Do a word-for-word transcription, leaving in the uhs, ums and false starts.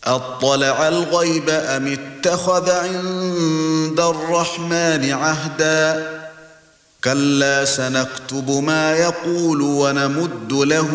أطلع الغيب أم اتخذ عند الرحمن عهدا كلا سنكتب ما يقول ونمد له